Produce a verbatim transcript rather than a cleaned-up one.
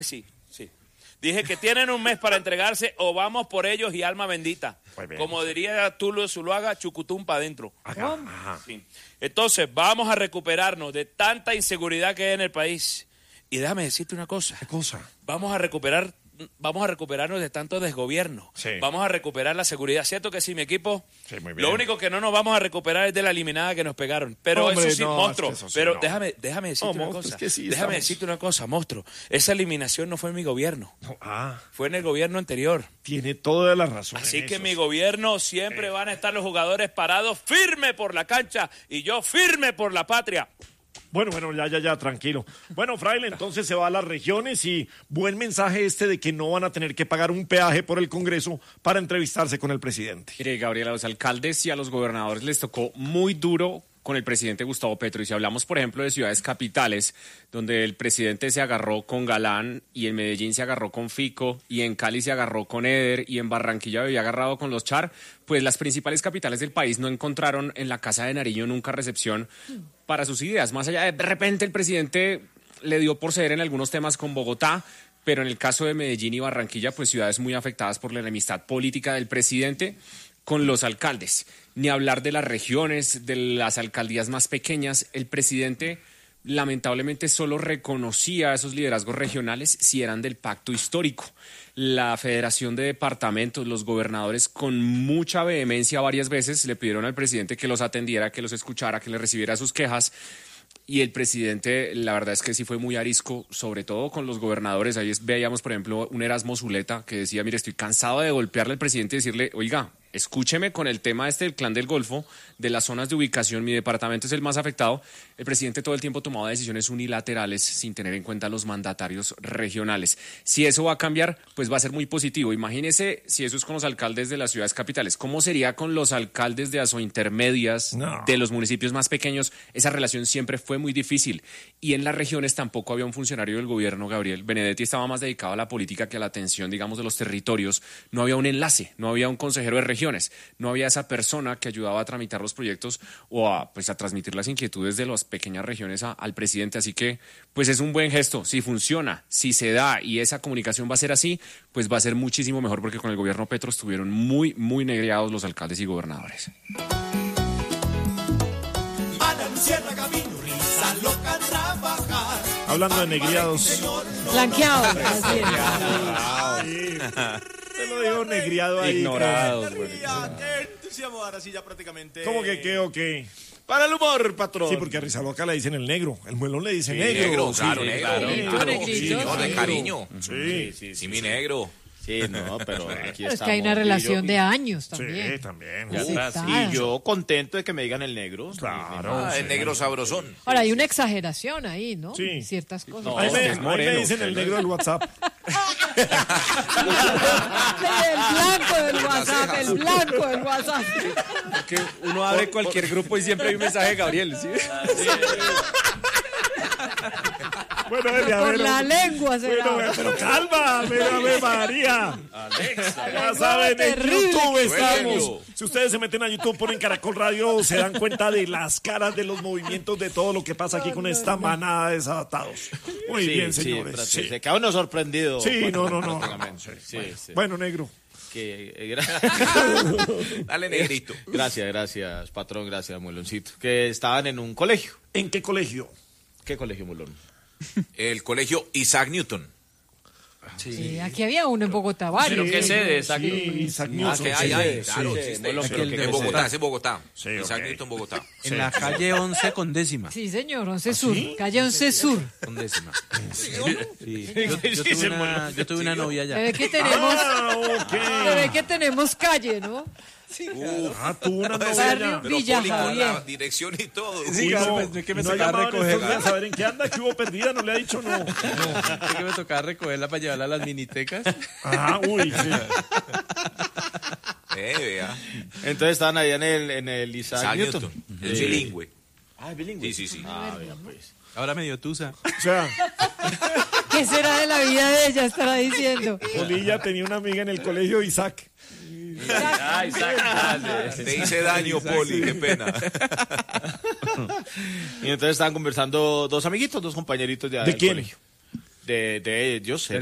Sí, sí. Dije que tienen un mes para entregarse o vamos por ellos y alma bendita. Como diría Tulio Zuluaga, chucutum para adentro. Sí. Entonces, vamos a recuperarnos de tanta inseguridad que hay en el país. Y déjame decirte una cosa. ¿Qué cosa? Vamos a recuperar... Vamos a recuperarnos de tanto desgobierno. Sí. Vamos a recuperar la seguridad. ¿Cierto que sí, mi equipo? Sí, muy bien. Lo único que no nos vamos a recuperar es de la eliminada que nos pegaron. Pero Hombre, eso sí, no, monstruo. es que eso sí, pero no. déjame, déjame decirte No, una monstruo, cosa. es que sí déjame estamos- decirte una cosa, monstruo. Esa eliminación no fue en mi gobierno. No, ah, Fue en el gobierno anterior. tiene toda la razón. Así en que eso. mi gobierno siempre van a estar los jugadores parados firme por la cancha y yo firme por la patria. Bueno, bueno, ya, ya, ya, tranquilo. Bueno, Fraile, entonces se va a las regiones y buen mensaje este de que no van a tener que pagar un peaje por el Congreso para entrevistarse con el presidente. Mire, Gabriel, a los alcaldes y a los gobernadores les tocó muy duro con el presidente Gustavo Petro. Y si hablamos, por ejemplo, de ciudades capitales, donde el presidente se agarró con Galán, y en Medellín se agarró con Fico, y en Cali se agarró con Eder, y en Barranquilla había agarrado con los Char, pues las principales capitales del país no encontraron en la Casa de Nariño nunca recepción para sus ideas. Más allá de, de repente el presidente le dio por ceder en algunos temas con Bogotá, pero en el caso de Medellín y Barranquilla, pues ciudades muy afectadas por la enemistad política del presidente con los alcaldes. Ni hablar de las regiones, de las alcaldías más pequeñas. El presidente lamentablemente solo reconocía a esos liderazgos regionales si eran del pacto histórico. La Federación de Departamentos, los gobernadores con mucha vehemencia varias veces le pidieron al presidente que los atendiera, que los escuchara, que le recibiera sus quejas. Y el presidente, la verdad es que sí fue muy arisco, sobre todo con los gobernadores. Ahí es- veíamos, por ejemplo, un Erasmo Zuleta que decía, mire, estoy cansado de golpearle al presidente y decirle, oiga, escúcheme con el tema este del Clan del Golfo, de las zonas de ubicación, mi departamento es el más afectado. El presidente todo el tiempo tomaba decisiones unilaterales sin tener en cuenta los mandatarios regionales. Si eso va a cambiar, pues va a ser muy positivo. Imagínese si eso es con los alcaldes de las ciudades capitales. ¿Cómo sería con los alcaldes de asointermedias, No. de los municipios más pequeños? Esa relación siempre fue muy difícil. Y en las regiones tampoco había un funcionario del gobierno, Gabriel. Benedetti estaba más dedicado a la política que a la atención, digamos, de los territorios. No había un enlace, no había un consejero de regiones, no había esa persona que ayudaba a tramitar los proyectos o a, pues, a transmitir las inquietudes de las pequeñas regiones a- al presidente. Así que, pues es un buen gesto. Si funciona, si se da y esa comunicación va a ser así, pues va a ser muchísimo mejor, porque con el gobierno Petro estuvieron muy, muy negreados los alcaldes y gobernadores. Ana Lucierna Camino, risa loca trabajar. Hablando de negriados. Blanqueado. Así es. Se lo digo negriado ahí. Ignorados, Qué bueno. alegría, qué entusiasmo, ahora sí ya prácticamente. ¿Cómo que qué o qué? Para el humor, patrón. Sí, porque a Rizaloca le dicen el negro. El muelón le dice negro. Negro, Sí, claro, negro. claro. Claro, Negrito, sí, señor, de sí. cariño. Sí, Sí, mi negro. Sí, no, pero aquí Pero es que hay una relación de años sí, también. también. Ya Uf, aceptada. Y yo contento de que me digan el negro. Claro. Ah, el sí. negro sablosón. Ahora, hay una exageración ahí, ¿no? Sí. Ciertas cosas. No, Ahí me, es ahí me moreno. dicen el negro del WhatsApp. El blanco del WhatsApp, el blanco del WhatsApp. Que uno abre cualquier grupo y siempre hay un mensaje de Gabriel, ¿sí? Bueno, Elia, Por pero- la lengua será. Bueno, pero calma, pero Ave María. Ya saben, en terrible. YouTube estamos. Bueno. Si ustedes se meten a YouTube, ponen Caracol Radio, se dan cuenta de las caras, de los movimientos, de todo lo que pasa aquí con esta manada de desatados. Muy bien, señores. Sí, Sí, se queda uno sorprendido. Sí, no, no, no. Prácticamente. Sí, sí. Bueno, negro. Que, eh, gra- Dale, negrito. gracias, gracias, patrón, gracias, Muloncito. Que estaban en un colegio. ¿En qué colegio? ¿Qué colegio, Mulón? El colegio Isaac Newton. Sí, aquí había uno en Bogotá, varios. ¿Pero qué sede? Isaac Sí, Newton? Isaac Ah, Newton. que sí. hay, hay, sí, claro, sí, existe. Molo, aquel de En Bogotá. Bogotá, es en Bogotá. Sí, Isaac ok. Newton, Bogotá. En la calle once con décima. Sí, señor, once Sur. Calle once Sur. Con décima. Sí. Yo, yo tuve una, yo tuve una novia Se allá. ve que tenemos, Ah, se ok. ve que tenemos calle, ¿no? Ah, tú una novia Barrio ya. Pero Villa Poli con Javier. la dirección y todo. Sí, Uy, claro, no, pues, es que me no ha tocaba llamado en estos recogerla. días a ver en qué anda, que hubo perdida, no le ha dicho no. Es que me tocaba recogerla para llevarla a las minitecas. Ah, uy, sí. Eh, vea. Entonces estaban allá en el, en el Isaac, Isaac Newton. Newton. Es bilingüe. Ah, ¿es bilingüe. Sí, sí, sí. Ah, vea, pues. Ahora medio tusa. O sea, ¿Qué será de la vida de ella? Estará diciendo. Polilla tenía una amiga en el colegio, Isaac. Ah, Isaac. Te hice daño, Poli, qué pena. Y entonces estaban conversando dos amiguitos, dos compañeritos de, ¿De del quién? colegio. de, de ellos.